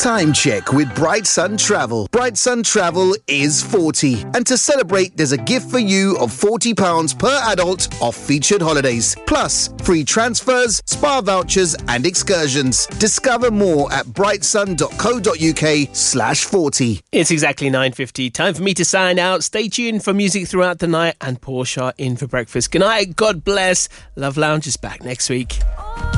Time check with Bright Sun Travel. Bright Sun Travel is 40. And to celebrate, there's a gift for you of £40 per adult off featured holidays. Plus, free transfers, spa vouchers and excursions. Discover more at brightsun.co.uk/40. It's exactly 9:50. Time for me to sign out. Stay tuned for music throughout the night and Portia in for breakfast. Good night. God bless. Love Lounge is back next week.